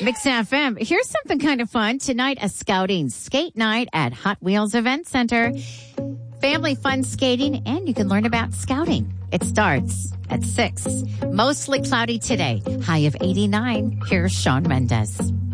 Mix FM. Here's something kind of fun. Tonight, a scouting skate night at Hot Wheels Event Center. Family fun skating, and you can learn about scouting. It starts at 6. Mostly cloudy today. High of 89. Here's Shawn Mendes.